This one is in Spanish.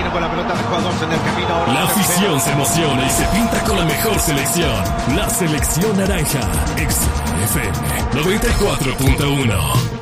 largo, la pelota dejó a dos en el camino. Ahora La afición se emociona y se pinta con la mejor selección. La selección naranja. XFM 94.1.